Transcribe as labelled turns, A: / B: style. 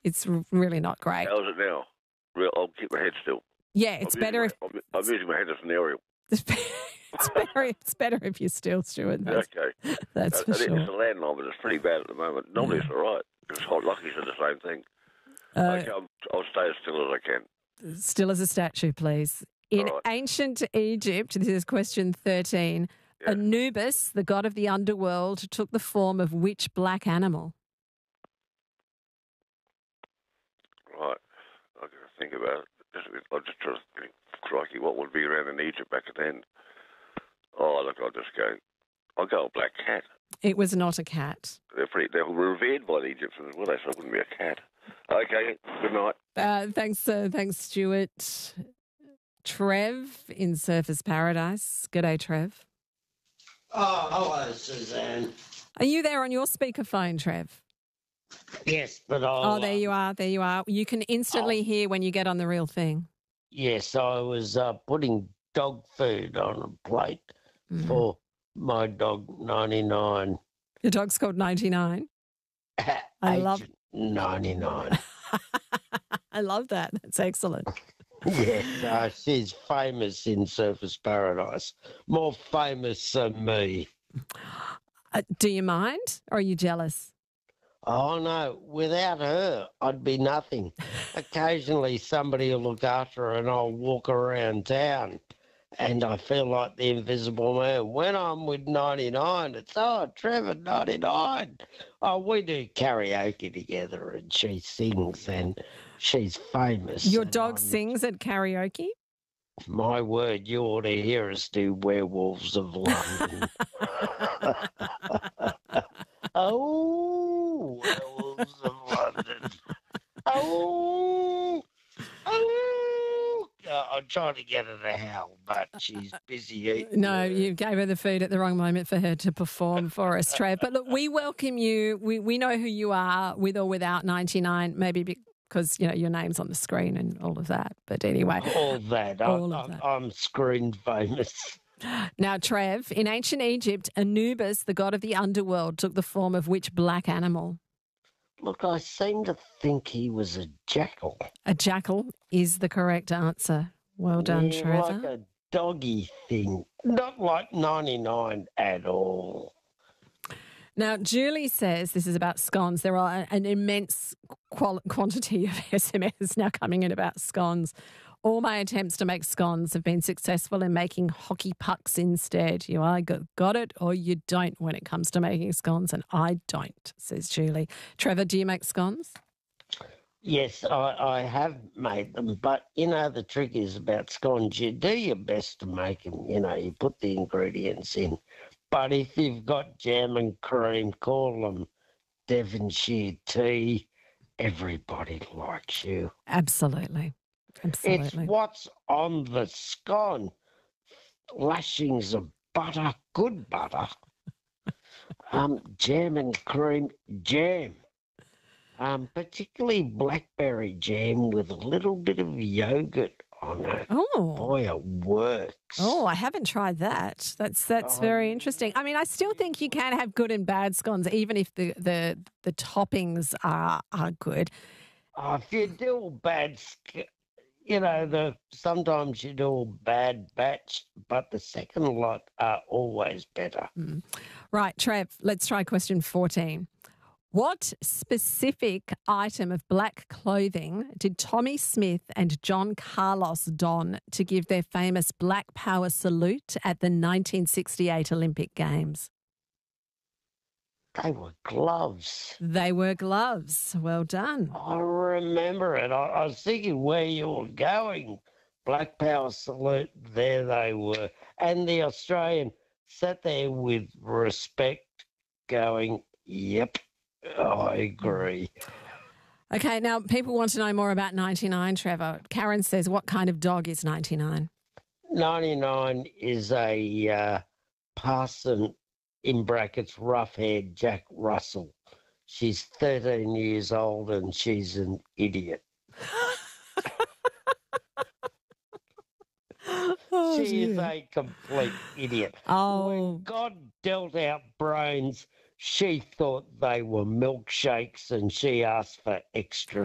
A: It's really not great.
B: How's it now? I'll keep my head still.
A: Yeah, it's better if...
B: I'm using my head as an aerial.
A: It's better if you're still, Stuart.
B: Okay.
A: That's for sure.
B: It's a landline, but it's pretty bad at the moment. Normally it's all right. It's hot. Lucky said the same thing. Okay, I'll stay as still as I can.
A: Still as a statue, please. In ancient Egypt, this is question 13, Anubis, the god of the underworld, took the form of which black animal?
B: Right. I've got to think about it. I'm just trying to think, crikey, what would be around in Egypt back then? Oh, look, I'll go a black cat.
A: It was not a cat.
B: They were revered by the Egyptians, were they? So it wouldn't be a cat. Okay, good night.
A: Thanks, Stuart. Trev in Surfers Paradise. G'day, Trev.
C: Oh, hello, Suzanne.
A: Are you there on your speakerphone, Trev?
C: Yes, but
A: there you are. There you are. You can instantly hear when you get on the real thing.
C: Yes, I was putting dog food on a plate for my dog, 99.
A: Your dog's called 99? I love
C: 99.
A: I love that. That's excellent.
C: Yes, she's famous in Surfers Paradise. More famous than me.
A: Do you mind or are you jealous?
C: Oh, no. Without her, I'd be nothing. Occasionally somebody will look after her and I'll walk around town and I feel like the invisible man. When I'm with 99, it's, Trevor, 99. Oh, we do karaoke together and she sings and she's famous.
A: Your dog sings at karaoke?
C: My word, you ought to hear us do Werewolves of London. Oh, Werewolves of London. Oh. I'm trying to get her to howl, but she's busy eating.
A: No, you gave her the food at the wrong moment for her to perform for us, Trev. But look, we welcome you. We know who you are, with or without 99, maybe because, your name's on the screen and all of that. But anyway.
C: All that. I'm screen famous.
A: Now, Trev, in ancient Egypt, Anubis, the god of the underworld, took the form of which black animal?
C: Look, I seem to think he was a jackal.
A: A jackal is the correct answer. Well done, Trevor.
C: Like a doggy thing. Not like 99 at all.
A: Now, Julie says this is about scones. There are an immense quantity of SMS now coming in about scones. All my attempts to make scones have been successful in making hockey pucks instead. You either got it or you don't when it comes to making scones, and I don't, says Julie. Trevor, do you make scones?
C: Yes, I have made them, but, the trick is about scones. You do your best to make them, you put the ingredients in. But if you've got jam and cream, call them Devonshire tea. Everybody likes you.
A: Absolutely.
C: It's what's on the scone. Lashings of butter, good butter. Jam and cream jam. Particularly blackberry jam with a little bit of yogurt on it.
A: Oh.
C: Boy, it works.
A: Oh, I haven't tried that. That's very interesting. I mean, I still think you can have good and bad scones, even if the toppings are good.
C: If you do a bad... sometimes you do a bad batch, but the second lot are always better.
A: Right, Trev, let's try question 14. What specific item of black clothing did Tommy Smith and John Carlos don to give their famous Black Power salute at the 1968 Olympic Games?
C: They were gloves.
A: They were gloves. Well done.
C: I remember it. I was thinking where you were going. Black Power salute, there they were. And the Australian sat there with respect going, yep, I agree.
A: Okay, now people want to know more about 99, Trevor. Karen says, what kind of dog is 99?
C: 99 is a parson, in brackets, rough-haired Jack Russell. She's 13 years old and she's an idiot. She is a complete idiot.
A: Oh.
C: When God dealt out brains, she thought they were milkshakes and she asked for extra